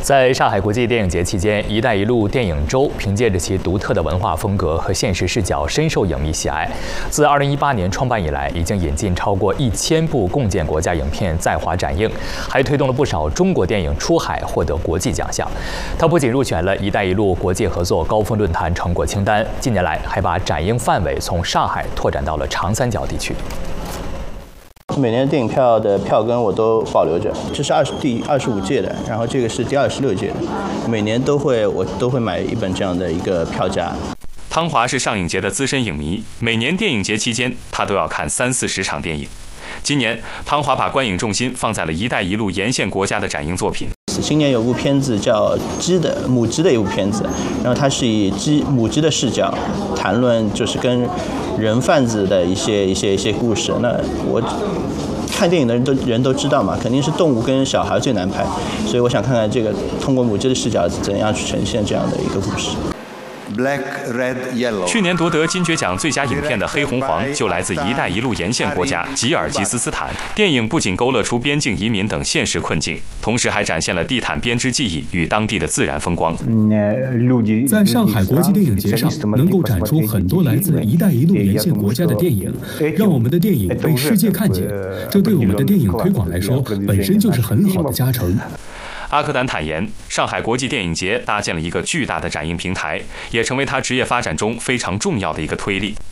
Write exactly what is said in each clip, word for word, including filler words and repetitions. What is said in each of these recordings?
在上海国际电影节期间，“一带一路”电影周凭借着其独特的文化风格和现实视角，深受影迷喜爱。自二零一八年创办以来，已经引进超过一千部共建国家影片在华展映，还推动了不少中国电影出海获得国际奖项。它不仅入选了“一带一路”国际合作高峰论坛成果清单，近年来还把展映范围从上海拓展到了长三角地区。 每年电影票的票根我都保留着，这是二十第二十五届的，然后这个是第二十六届的，每年都会我都会买一本这样的一个票夹。 汤华是上影节的资深影迷，每年电影节期间他都要看三四十场电影。今年汤华把观影重心放在了“一带一路”沿线国家的展映作品。 今年有部片子叫《鸡的母鸡》的一部片子，然后它是以鸡母鸡的视角谈论就是跟人贩子的一些一些一些故事。那我。 看电影的人都人都知道嘛，肯定是动物跟小孩最难拍，所以我想看看这个通过母鸡的视角怎样去呈现这样的一个故事。 Black, red, yellow。去年夺得金爵奖最佳影片的《黑红黄》就来自“一带一路”沿线国家吉尔吉斯斯坦。电影不仅勾勒出边境移民等现实困境，同时还展现了地毯编织技艺与当地的自然风光。 在上海国际电影节上，能够展出很多来自“一带一路”沿线国家的电影，让我们的电影被世界看见，这对我们的电影推广来说，本身就是很好的加成。 阿克丹坦言，上海国际电影节搭建了一个巨大的展映平台，也成为他职业发展中非常重要的一个推力。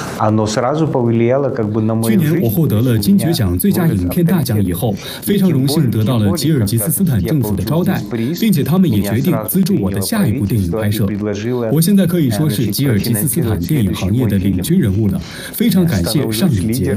去年我获得了金爵奖最佳影片大奖以后，非常荣幸得到了吉尔吉斯斯坦政府的招待，并且他们也决定资助我的下一部电影拍摄。我现在可以说是吉尔吉斯斯坦电影行业的领军人物了，非常感谢上影节。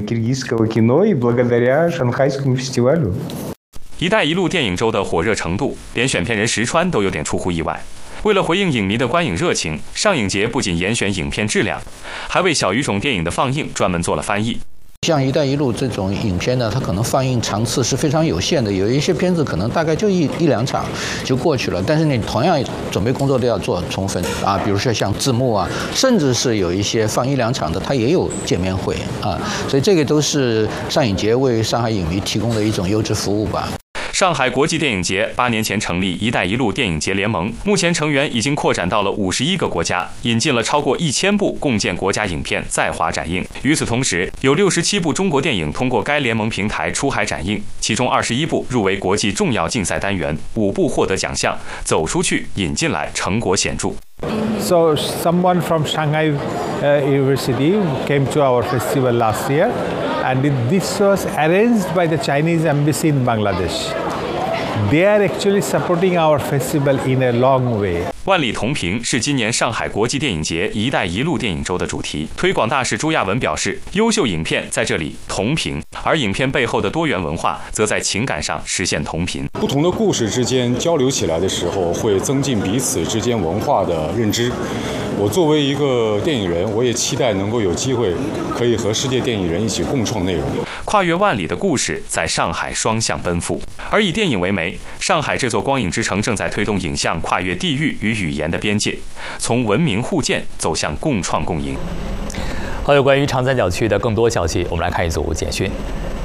“一带一路”电影周的火热程度，连选片人石川都有点出乎意外。为了回应影迷的观影热情，上影节不仅严选影片质量，还为小语种电影的放映专门做了翻译。 像“一带一路”这种影片呢，它可能放映场次是非常有限的，有一些片子可能大概就一一两场就过去了。但是你同样准备工作都要做充分啊，比如说像字幕啊，甚至是有一些放一两场的，它也有见面会啊，所以这个都是上影节为上海影迷提供的一种优质服务吧。 上海国际电影节八年前成立“一带一路”电影节联盟，目前成员已经扩展到了五十一个国家，引进了超过一千部共建国家影片在华展映。与此同时，有六十七部中国电影通过该联盟平台出海展映，其中二十一部入围国际重要竞赛单元，五部获得奖项，走出去引进来成果显著。 So someone from Shanghai uh, University came to our festival last year, and this was arranged by the Chinese embassy in Bangladesh. They are actually supporting our festival in a long way. 万里同屏是今年上海国际电影节“一带一路”电影周的主题。推广大使朱亚文表示，优秀影片在这里同屏，而影片背后的多元文化则在情感上实现同频。 不同的故事之间交流起来的时候，会增进彼此之间文化的认知。我作为一个电影人，我也期待能够有机会可以和世界电影人一起共创内容。 跨越万里的故事在上海双向奔赴，而以电影为媒，上海这座光影之城正在推动影像跨越地域与语言的边界，从文明互鉴走向共创共赢。 好，有关于长三角区的更多消息，我们来看一组简讯。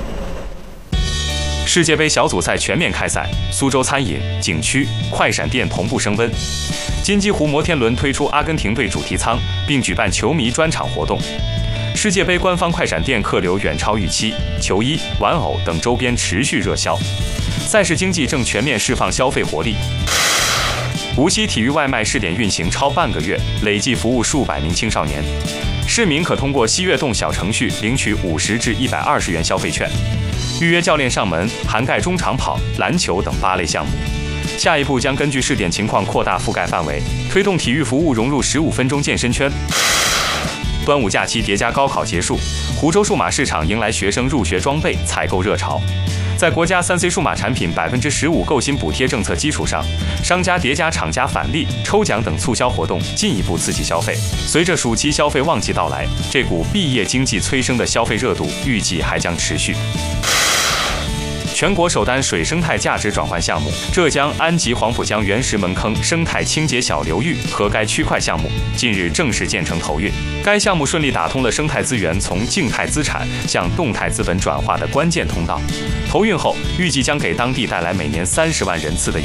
世界杯小组赛全面开赛，苏州餐饮、景区、快闪店同步升温。金鸡湖摩天轮推出阿根廷队主题舱，并举办球迷专场活动。世界杯官方快闪店客流远超预期，球衣、玩偶等周边持续热销。赛事经济正全面释放消费活力。无锡体育外卖试点运行超半个月，累计服务数百名青少年。市民可通过西悦动小程序领取五十至一百二十元消费券。预约教练上门，涵盖中长跑、篮球等八类项目。下一步将根据试点情况扩大覆盖范围，推动体育服务融入十五分钟健身圈。端午假期叠加高考结束，湖州数码市场迎来学生入学装备采购热潮。在国家三 C 数码产品百分之十五购新补贴政策基础上，商家叠加厂家返利、抽奖等促销活动，进一步刺激消费。随着暑期消费旺季到来，这股毕业经济催生的消费热度预计还将持续。全国首单水生态价值转换项目——浙江安吉黄浦江原石门坑生态清洁小流域和该区块项目，近日正式建成投运。该项目顺利打通了生态资源从静态资产向动态资本转化的关键通道。投运后，预计将给当地带来每年三十万人次的